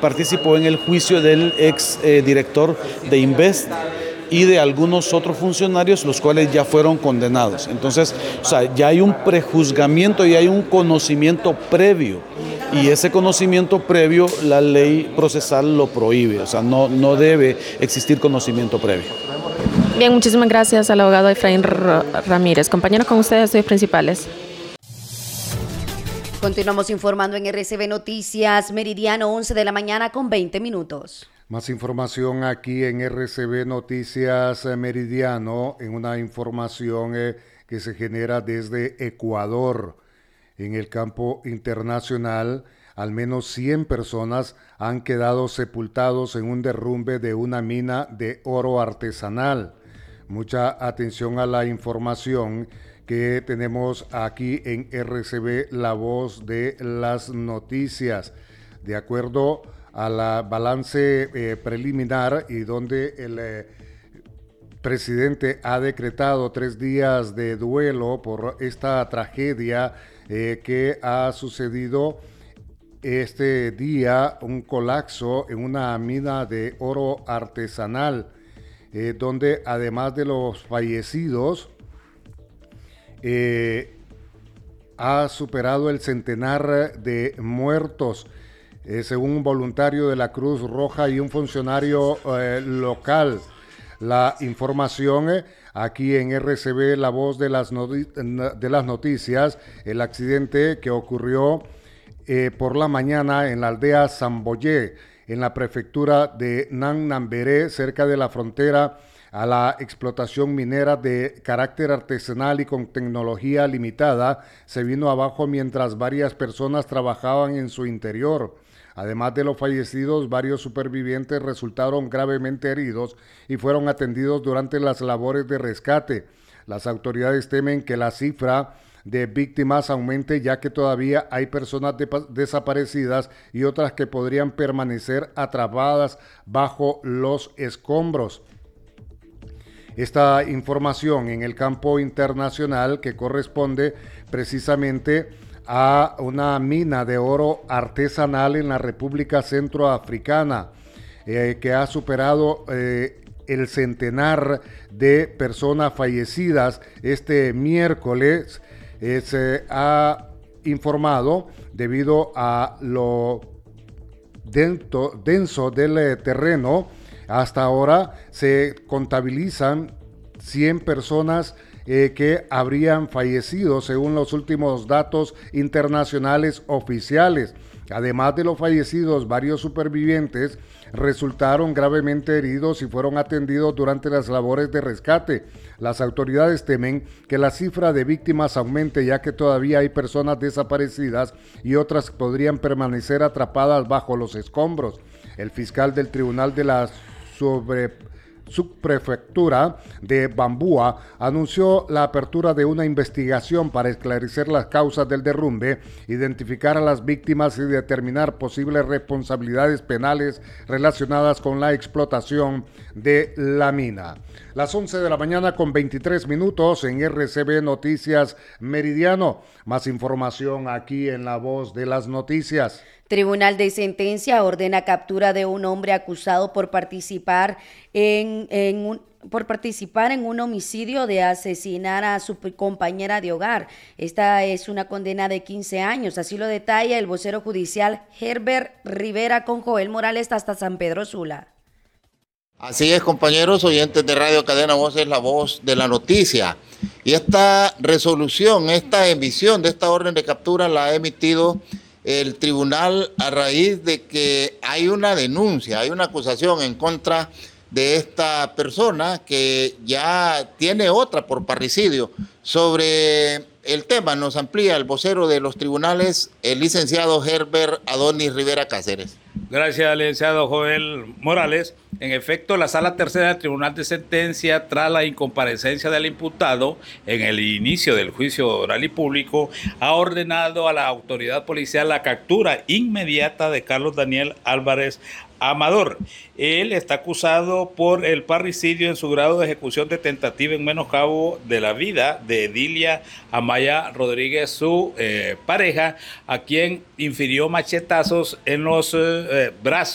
participó en el juicio del ex director de Invest y de algunos otros funcionarios, los cuales ya fueron condenados. Entonces, o sea, ya hay un prejuzgamiento y hay un conocimiento previo. Y ese conocimiento previo, la ley procesal lo prohíbe. O sea, no debe existir conocimiento previo. Bien, muchísimas gracias al abogado Efraín Ramírez. Compañeros, con ustedes, estudios principales. Continuamos informando en RCB Noticias, Meridiano, 11 de la mañana con 20 minutos. Más información aquí en RCB Noticias Meridiano, en una información que se genera desde Ecuador. En el campo internacional, al menos 100 personas han quedado sepultados en un derrumbe de una mina de oro artesanal. Mucha atención a la información que tenemos aquí en RCB, la voz de las noticias. De acuerdo a la balance preliminar y donde el presidente ha decretado 3 días de duelo por esta tragedia que ha sucedido este día, un colapso en una mina de oro artesanal, donde además de los fallecidos, ha superado el centenar de muertos, según un voluntario de la Cruz Roja y un funcionario local. La información aquí en RCB, la voz de las noticias, el accidente que ocurrió por la mañana en la aldea Samboyé, en la prefectura de Namberé, cerca de la frontera a la explotación minera de carácter artesanal y con tecnología limitada, se vino abajo mientras varias personas trabajaban en su interior. Además de los fallecidos, varios supervivientes resultaron gravemente heridos y fueron atendidos durante las labores de rescate. Las autoridades temen que la cifra de víctimas aumente, ya que todavía hay personas desaparecidas y otras que podrían permanecer atrapadas bajo los escombros. Esta información en el campo internacional, que corresponde precisamente a una mina de oro artesanal en la República Centroafricana, que ha superado el centenar de personas fallecidas este miércoles. Se ha informado debido a lo denso del terreno. Hasta ahora se contabilizan 100 personas que habrían fallecido según los últimos datos internacionales oficiales. Además de los fallecidos, varios supervivientes resultaron gravemente heridos y fueron atendidos durante las labores de rescate. Las autoridades temen que la cifra de víctimas aumente, ya que todavía hay personas desaparecidas y otras podrían permanecer atrapadas bajo los escombros. El fiscal del Tribunal de la Subprefectura de Bambúa anunció la apertura de una investigación para esclarecer las causas del derrumbe, identificar a las víctimas y determinar posibles responsabilidades penales relacionadas con la explotación de la mina. Las 11 de la mañana con 23 minutos en RCB Noticias Meridiano. Más información aquí en La Voz de las Noticias. Tribunal de Sentencia ordena captura de un hombre acusado por participar en un homicidio de asesinar a su compañera de hogar. Esta es una condena de 15 años, así lo detalla el vocero judicial Herbert Rivera con Joel Morales hasta San Pedro Sula. Así es, compañeros oyentes de Radio Cadena Voz, es La Voz de la Noticia. Y esta resolución, esta emisión de esta orden de captura la ha emitido el tribunal a raíz de que hay una denuncia, hay una acusación en contra de esta persona que ya tiene otra por parricidio. Sobre el tema nos amplía el vocero de los tribunales, el licenciado Herbert Adonis Rivera Cáceres. Gracias, licenciado Joel Morales. En efecto, la Sala Tercera del Tribunal de Sentencia, tras la incomparecencia del imputado en el inicio del juicio oral y público, ha ordenado a la autoridad policial la captura inmediata de Carlos Daniel Álvarez Amador. Él está acusado por el parricidio en su grado de ejecución de tentativa en menoscabo de la vida de Edilia Amaya Rodríguez, su pareja, a quien infirió machetazos en los brazos